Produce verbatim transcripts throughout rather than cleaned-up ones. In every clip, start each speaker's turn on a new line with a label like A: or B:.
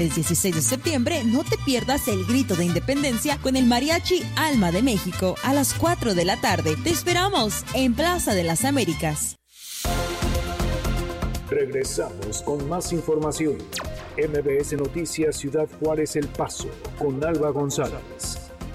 A: El dieciséis de septiembre no te pierdas el grito de independencia con el Mariachi Alma de México a las cuatro de la tarde. Te esperamos en Plaza de las Américas.
B: Regresamos con más información. M B S Noticias Ciudad Juárez El Paso con Alba González.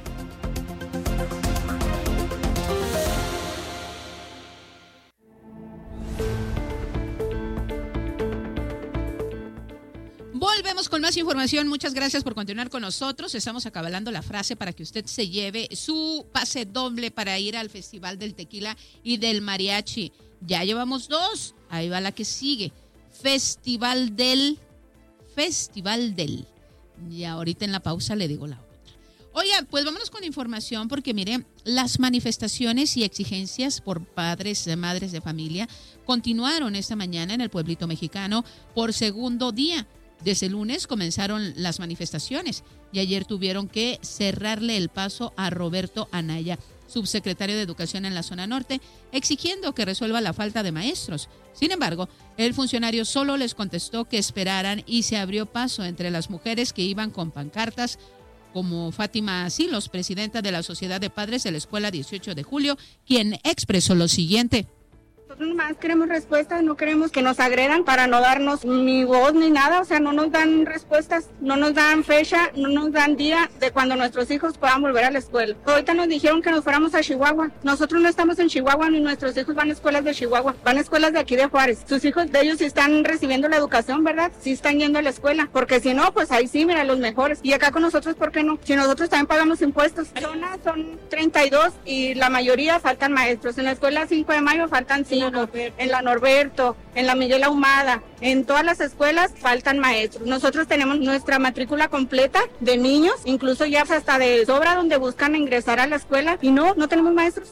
C: Volvemos con más información. Muchas gracias por continuar con nosotros. Estamos acabalando la frase para que usted se lleve su pase doble para ir al Festival del Tequila y del Mariachi. Ya llevamos dos. Ahí va la que sigue. Festival del... Festival del... Y ahorita en la pausa le digo la otra. Oiga, pues vámonos con información porque miren, las manifestaciones y exigencias por padres y madres de familia continuaron esta mañana en el pueblito mexicano por segundo día. Desde el lunes comenzaron las manifestaciones y ayer tuvieron que cerrarle el paso a Roberto Anaya, subsecretario de Educación en la zona norte, exigiendo que resuelva la falta de maestros. Sin embargo, el funcionario solo les contestó que esperaran y se abrió paso entre las mujeres que iban con pancartas, como Fátima Silos, presidenta de la Sociedad de Padres de la Escuela dieciocho de julio, quien expresó lo siguiente.
D: Nosotros más queremos respuestas, no queremos que nos agredan para no darnos ni voz ni nada, o sea, no nos dan respuestas, no nos dan fecha, no nos dan día de cuando nuestros hijos puedan volver a la escuela. Ahorita nos dijeron que nos fuéramos a Chihuahua, nosotros no estamos en Chihuahua ni nuestros hijos van a escuelas de Chihuahua, van a escuelas de aquí de Juárez. Sus hijos de ellos sí están recibiendo la educación, ¿verdad? Sí están yendo a la escuela, porque si no, pues ahí sí, mira, los mejores. Y acá con nosotros, ¿por qué no? Si nosotros también pagamos impuestos. Zonas son treinta y dos y la mayoría faltan maestros. En la escuela cinco de mayo faltan cinco. En la Norberto, en la Miguel Ahumada, en todas las escuelas faltan maestros. Nosotros tenemos nuestra matrícula completa de niños, incluso ya hasta de sobra donde buscan ingresar a la escuela y no, no tenemos maestros.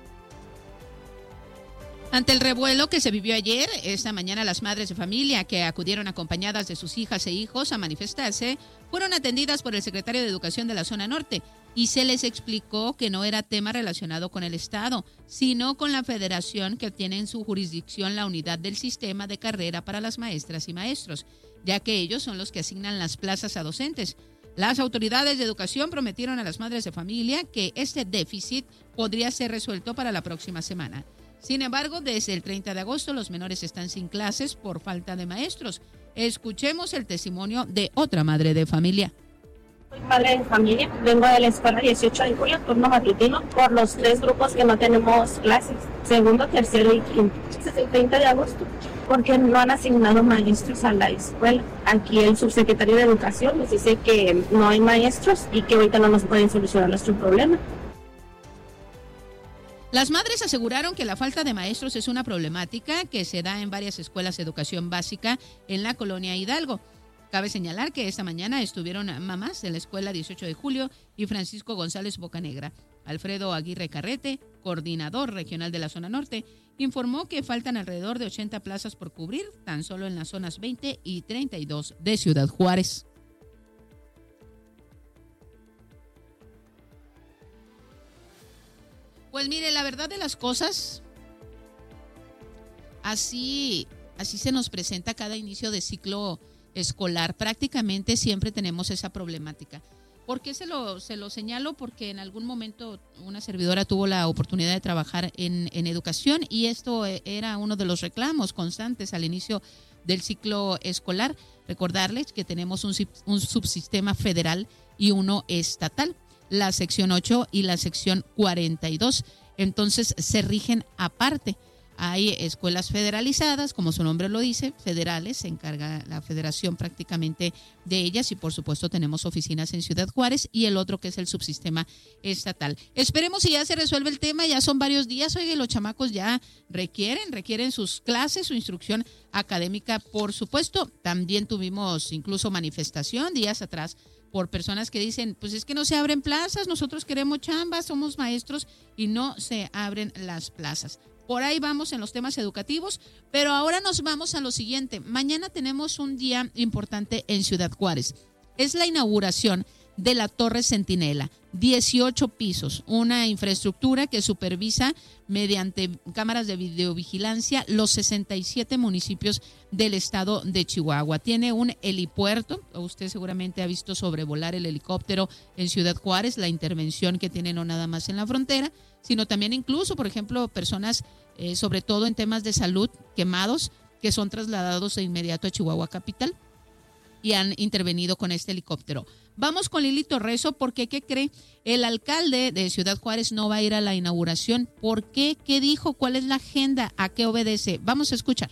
C: Ante el revuelo que se vivió ayer, esta mañana las madres de familia que acudieron acompañadas de sus hijas e hijos a manifestarse fueron atendidas por el secretario de Educación de la zona norte y se les explicó que no era tema relacionado con el Estado, sino con la federación que tiene en su jurisdicción la unidad del sistema de carrera para las maestras y maestros, ya que ellos son los que asignan las plazas a docentes. Las autoridades de educación prometieron a las madres de familia que este déficit podría ser resuelto para la próxima semana. Sin embargo, desde el treinta de agosto los menores están sin clases por falta de maestros. Escuchemos el testimonio de otra madre de familia.
E: Soy madre de familia, vengo de la escuela dieciocho de julio, turno matutino, por los tres grupos que no tenemos clases, segundo, tercero y quinto. Desde el treinta de agosto, porque no han asignado maestros a la escuela. Aquí el subsecretario de Educación nos dice que no hay maestros y que ahorita no nos pueden solucionar nuestro problema.
C: Las madres aseguraron que la falta de maestros es una problemática que se da en varias escuelas de educación básica en la colonia Hidalgo. Cabe señalar que esta mañana estuvieron mamás de la escuela dieciocho de julio y Francisco González Bocanegra. Alfredo Aguirre Carrete, coordinador regional de la zona norte, informó que faltan alrededor de ochenta plazas por cubrir, tan solo en las zonas veinte y treinta y dos de Ciudad Juárez. Pues mire, la verdad de las cosas, así, así se nos presenta cada inicio de ciclo escolar. Prácticamente siempre tenemos esa problemática. ¿Por qué se lo, se lo señalo? Porque en algún momento una servidora tuvo la oportunidad de trabajar en, en educación y esto era uno de los reclamos constantes al inicio del ciclo escolar. Recordarles que tenemos un, un subsistema federal y uno estatal, la sección ocho y la sección cuarenta y dos. Entonces se rigen aparte. Hay escuelas federalizadas, como su nombre lo dice, federales, se encarga la federación prácticamente de ellas y por supuesto tenemos oficinas en Ciudad Juárez y el otro que es el subsistema estatal. Esperemos si ya se resuelve el tema, ya son varios días, oye, los chamacos ya requieren, requieren sus clases, su instrucción académica, por supuesto. También tuvimos incluso manifestación días atrás por personas que dicen, pues es que no se abren plazas, nosotros queremos chambas, somos maestros y no se abren las plazas. Por ahí vamos en los temas educativos, pero ahora nos vamos a lo siguiente. Mañana tenemos un día importante en Ciudad Juárez. Es la inauguración de la Torre Centinela. dieciocho pisos, una infraestructura que supervisa mediante cámaras de videovigilancia los sesenta y siete municipios del estado de Chihuahua. Tiene un helipuerto, usted seguramente ha visto sobrevolar el helicóptero en Ciudad Juárez, la intervención que tiene no nada más en la frontera, sino también incluso, por ejemplo, personas, eh, sobre todo en temas de salud, quemados, que son trasladados de inmediato a Chihuahua Capital y han intervenido con este helicóptero. Vamos con Lili Torreso, porque ¿qué cree? El alcalde de Ciudad Juárez no va a ir a la inauguración. ¿Por qué? ¿Qué dijo? ¿Cuál es la agenda? ¿A qué obedece? Vamos a escuchar.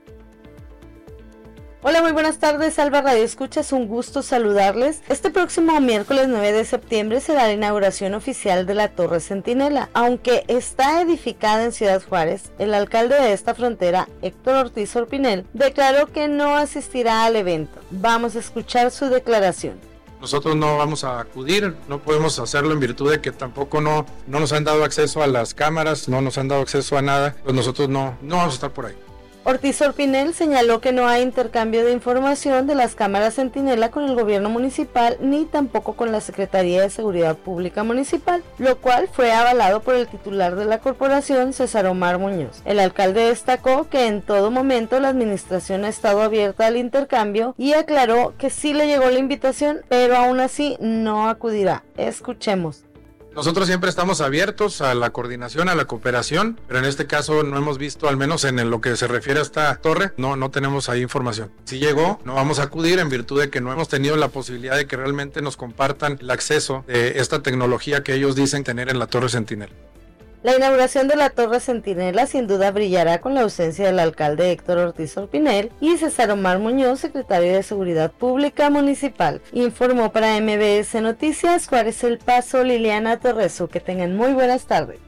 F: Hola, muy buenas tardes, Alba Radio Escuchas, un gusto saludarles. Este próximo miércoles nueve de septiembre será la inauguración oficial de la Torre Centinela. Aunque está edificada en Ciudad Juárez, el alcalde de esta frontera, Héctor Ortiz Orpinel, declaró que no asistirá al evento. Vamos a escuchar su declaración.
G: Nosotros no vamos a acudir, no podemos hacerlo en virtud de que tampoco no, no nos han dado acceso a las cámaras, no nos han dado acceso a nada, pues nosotros no, no vamos a estar por ahí.
F: Ortiz Orpinel señaló que no hay intercambio de información de las cámaras Centinela con el gobierno municipal ni tampoco con la Secretaría de Seguridad Pública Municipal, lo cual fue avalado por el titular de la corporación, César Omar Muñoz. El alcalde destacó que en todo momento la administración ha estado abierta al intercambio y aclaró que sí le llegó la invitación, pero aún así no acudirá. Escuchemos.
G: Nosotros siempre estamos abiertos a la coordinación, a la cooperación, pero en este caso no hemos visto, al menos en lo que se refiere a esta torre, no, no tenemos ahí información. Si llegó, no vamos a acudir en virtud de que no hemos tenido la posibilidad de que realmente nos compartan el acceso de esta tecnología que ellos dicen tener en la Torre Centinela.
F: La inauguración de la Torre Centinela sin duda brillará con la ausencia del alcalde Héctor Ortiz Orpinel y César Omar Muñoz, secretario de Seguridad Pública Municipal. Informó para M B S Noticias Juárez El Paso, Liliana Torreso. Que tengan muy buenas tardes.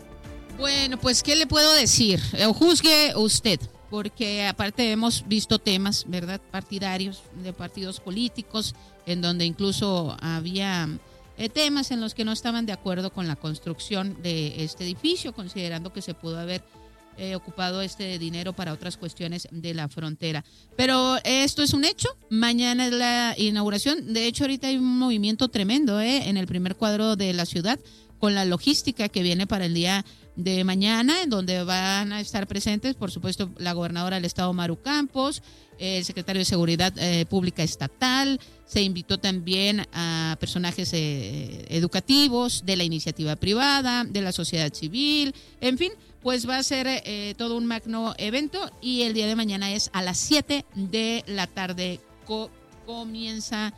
C: Bueno, pues, ¿qué le puedo decir? O juzgue usted, porque aparte hemos visto temas, ¿verdad?, partidarios, de partidos políticos, en donde incluso había Eh, temas en los que no estaban de acuerdo con la construcción de este edificio, considerando que se pudo haber eh, ocupado este dinero para otras cuestiones de la frontera. Pero esto es un hecho, mañana es la inauguración. De hecho, ahorita hay un movimiento tremendo eh, en el primer cuadro de la ciudad, con la logística que viene para el día de mañana, en donde van a estar presentes, por supuesto, la gobernadora del estado, Maru Campos, el secretario de Seguridad eh, Pública Estatal. Se invitó también a personajes eh, educativos de la iniciativa privada, de la sociedad civil, en fin, pues va a ser eh, todo un magno evento, y el día de mañana es a las siete de la tarde. Co- comienza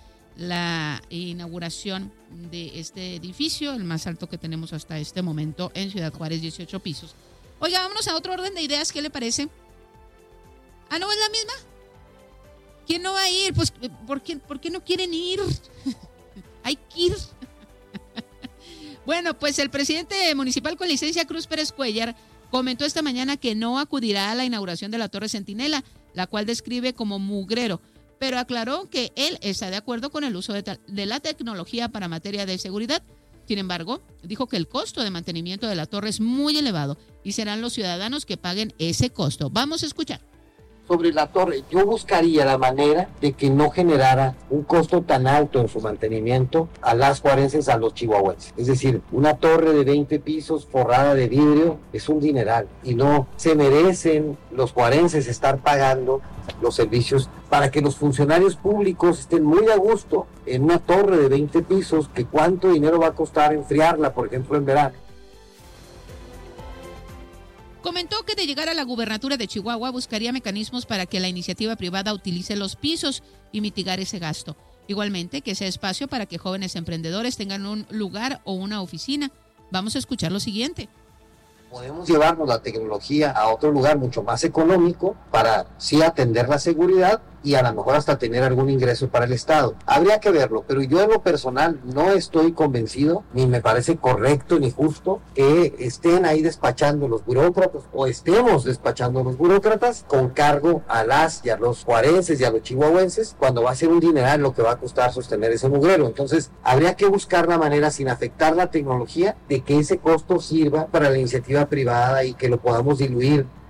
C: la inauguración de este edificio, el más alto que tenemos hasta este momento en Ciudad Juárez, dieciocho pisos. Oiga, vámonos a otro orden de ideas, ¿qué le parece? ¿Ah, no es la misma? ¿Quién no va a ir? Pues, ¿por qué, por qué no quieren ir? Hay que ir. Bueno, pues el presidente municipal con licencia, Cruz Pérez Cuellar, comentó esta mañana que no acudirá a la inauguración de la Torre Centinela, la cual describe como mugrero, pero aclaró que él está de acuerdo con el uso de, ta- de la tecnología para materia de seguridad. Sin embargo, dijo que el costo de mantenimiento de la torre es muy elevado y serán los ciudadanos que paguen ese costo. Vamos a escuchar.
H: Sobre la torre, yo buscaría la manera de que no generara un costo tan alto en su mantenimiento a las juarenses, a los chihuahuenses. Es decir, una torre de veinte pisos forrada de vidrio es un dineral y no se merecen los juarenses estar pagando los servicios para que los funcionarios públicos estén muy a gusto en una torre de veinte pisos, que cuánto dinero va a costar enfriarla, por ejemplo, en verano.
C: Comentó que de llegar a la gubernatura de Chihuahua buscaría mecanismos para que la iniciativa privada utilice los pisos y mitigar ese gasto. Igualmente, que sea espacio para que jóvenes emprendedores tengan un lugar o una oficina. Vamos a escuchar lo siguiente.
H: Podemos llevarnos la tecnología a otro lugar mucho más económico para sí atender la seguridad y a lo mejor hasta tener algún ingreso para el Estado. Habría que verlo, pero yo en lo personal no estoy convencido, ni me parece correcto ni justo que estén ahí despachando los burócratas o estemos despachando los burócratas con cargo a las y a los juarenses y a los chihuahuenses, cuando va a ser un dineral lo que va a costar sostener ese mugrero. Entonces habría que buscar la manera, sin afectar la tecnología, de que ese costo sirva para la iniciativa privada y que lo podamos diluir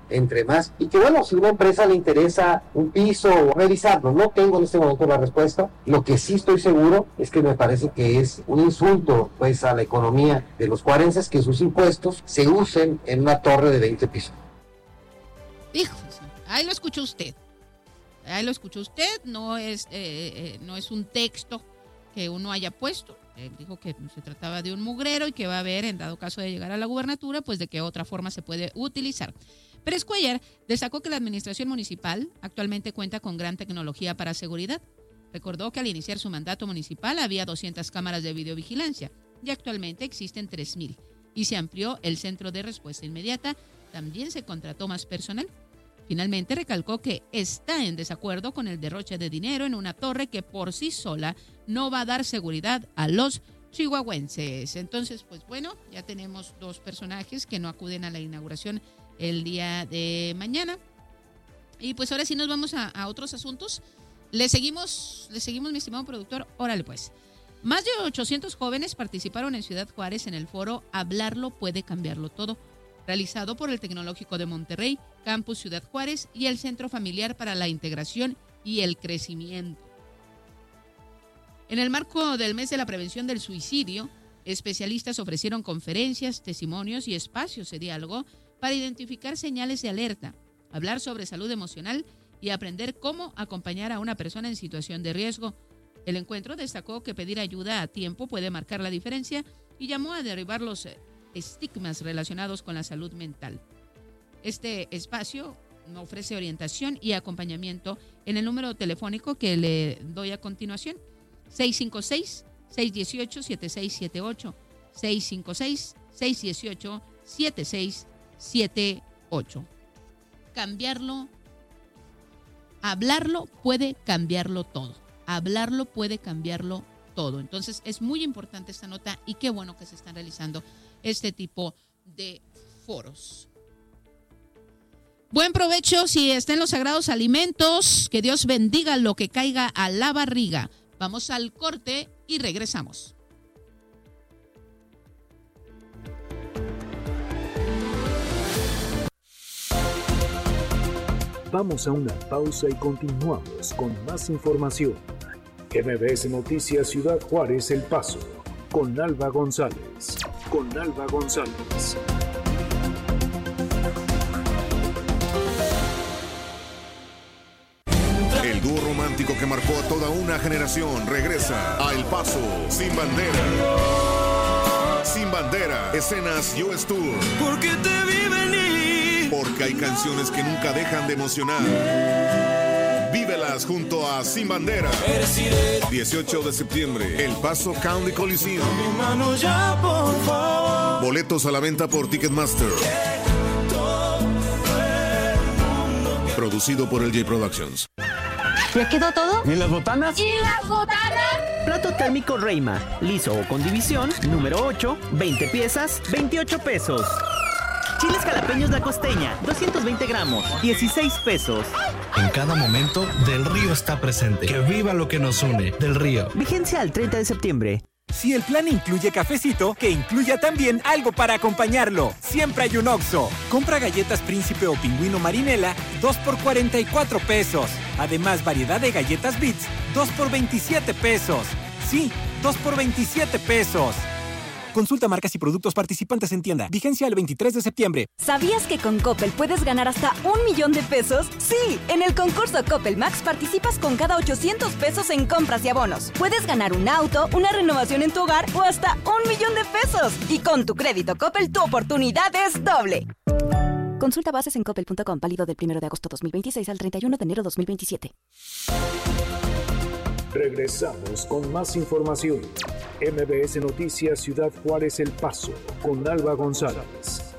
H: entre más, y que bueno, si a una empresa le interesa un piso o revisarlo, no tengo en este momento la respuesta. Lo que sí estoy seguro es que me parece que es un insulto pues a la economía de los juarenses que sus impuestos se usen en una torre de veinte pisos.
C: Hijo, ahí lo escuchó usted. Ahí lo escuchó usted, no es, eh, eh, no es un texto que uno haya puesto. Él dijo que se trataba de un mugrero y que va a ver, en dado caso de llegar a la gubernatura, pues de qué otra forma se puede utilizar. Pérez Cuellar destacó que la administración municipal actualmente cuenta con gran tecnología para seguridad. Recordó que al iniciar su mandato municipal había doscientas cámaras de videovigilancia y actualmente existen tres mil. Y se amplió el centro de respuesta inmediata, también se contrató más personal. Finalmente recalcó que está en desacuerdo con el derroche de dinero en una torre que por sí sola no va a dar seguridad a los chihuahuenses. Entonces, pues bueno, ya tenemos dos personajes que no acuden a la inauguración el día de mañana. Y pues ahora sí nos vamos a, a otros asuntos. Le seguimos, le seguimos, mi estimado productor. Órale pues. Más de ochocientos jóvenes participaron en Ciudad Juárez en el foro Hablarlo puede cambiarlo todo, realizado por el Tecnológico de Monterrey, Campus Ciudad Juárez y el Centro Familiar para la Integración y el Crecimiento. En el marco del mes de la prevención del suicidio, especialistas ofrecieron conferencias, testimonios y espacios de diálogo para identificar señales de alerta, hablar sobre salud emocional y aprender cómo acompañar a una persona en situación de riesgo. El encuentro destacó que pedir ayuda a tiempo puede marcar la diferencia y llamó a derribar los estigmas relacionados con la salud mental. Este espacio ofrece orientación y acompañamiento en el número telefónico que le doy a continuación, seis cinco seis, seis uno ocho, siete seis siete ocho, seis cinco seis, seis uno ocho, siete seis siete ocho. Cambiarlo, hablarlo puede cambiarlo todo. Hablarlo puede cambiarlo todo. Entonces es muy importante esta nota y qué bueno que se están realizando este tipo de foros. Buen provecho si está en los sagrados alimentos. Que Dios bendiga lo que caiga a la barriga. Vamos al corte y regresamos.
B: Vamos a una pausa y continuamos con más información. M B S Noticias Ciudad Juárez El Paso, con Alba González. Con Alba González.
I: El dúo romántico que marcó a toda una generación regresa a El Paso sin bandera. Sin bandera, escenas U S Tour.
J: Porque te vi venir.
I: Porque hay canciones que nunca dejan de emocionar. Vívelas junto a Sin Bandera. dieciocho de septiembre, El Paso County Coliseum.
J: Ya, por favor.
I: Boletos a la venta por Ticketmaster. Producido por L J Productions.
K: ¿Ya quedó todo?
J: ¿Y las botanas?
K: ¿Y las botanas?
L: Plato térmico Reima, liso o con división, número ocho, veinte piezas, veintiocho pesos. Chiles jalapeños La Costeña, doscientos veinte gramos, dieciséis pesos.
M: En cada momento, Del Río está presente. Que viva lo que nos une. Del Río.
L: Vigencia al treinta de septiembre.
N: Si el plan incluye cafecito, que incluya también algo para acompañarlo. Siempre hay un Oxxo. Compra galletas Príncipe o Pingüino Marinela, dos por cuarenta y cuatro pesos. Además, variedad de galletas Bits, dos por veintisiete pesos. Sí, dos por veintisiete pesos. Consulta marcas y productos participantes en tienda. Vigencia el veintitrés de septiembre.
O: ¿Sabías que con Coppel puedes ganar hasta un millón de pesos? Sí, en el concurso Coppel Max participas con cada ochocientos pesos en compras y abonos. Puedes ganar un auto, una renovación en tu hogar o hasta un millón de pesos. Y con tu crédito Coppel, tu oportunidad es doble. Consulta bases en coppel punto com, válido del primero de agosto dos mil veintiséis al treinta y uno de enero dos mil veintisiete.
B: Regresamos con más información. M B S Noticias Ciudad Juárez El Paso, con Alba González.